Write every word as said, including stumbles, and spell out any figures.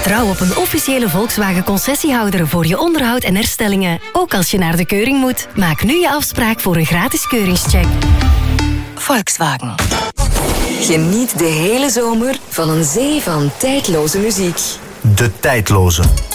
Vertrouw op een officiële Volkswagen concessiehouder voor je onderhoud en herstellingen. Ook als je naar de keuring moet. Maak nu je afspraak voor een gratis keuringscheck. Volkswagen. Geniet de hele zomer van een zee van tijdloze muziek. De tijdloze.